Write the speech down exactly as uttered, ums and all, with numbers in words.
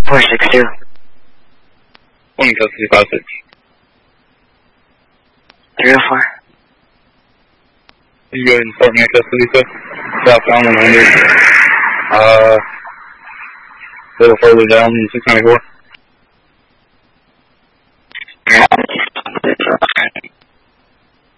four six two. One custody five six. three oh four. You go ahead and start me in custody, sir. Southbound one hundred. Uh, a little further down in six ninety-four.